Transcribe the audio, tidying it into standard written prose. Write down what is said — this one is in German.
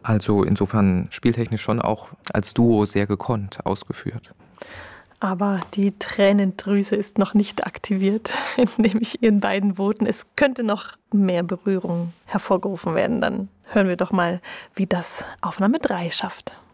Also insofern spieltechnisch schon auch als Duo sehr gekonnt ausgeführt. Aber die Tränendrüse ist noch nicht aktiviert, entnehme ich Ihren beiden Voten. Es könnte noch mehr Berührung hervorgerufen werden. Dann hören wir doch mal, wie das Aufnahme 3 schafft.